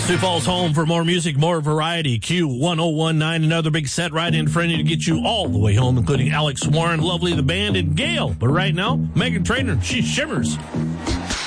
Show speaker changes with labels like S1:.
S1: Sioux Falls home for more music, more variety. Q1019, another big set right in front of you to get you all the way home, including Alex Warren, Lovely the Band, and Gail. But right now, Megan Trainor, she shimmers.